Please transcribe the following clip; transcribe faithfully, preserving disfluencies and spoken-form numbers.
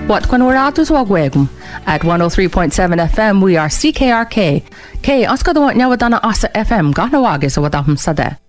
What when we're out as wagwegum at one oh three point seven F M we are C K R K. K oscada want nyawadana asa F M gana wagis o wadahum sade.